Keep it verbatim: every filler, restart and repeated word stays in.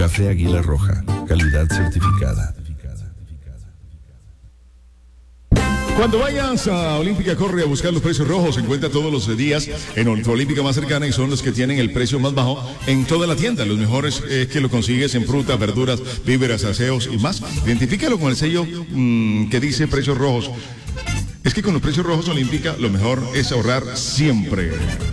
Café Águila Roja, calidad certificada. Cuando vayas a Olímpica, corre a buscar los precios rojos. Encuentra todos los días en tu Olímpica más cercana y son los que tienen el precio más bajo en toda la tienda. Los mejores es que lo consigues en frutas, verduras, víveres, aseos y más. Identifícalo con el sello mmm, que dice precios rojos. Es que con los precios rojos Olímpica lo mejor es ahorrar siempre.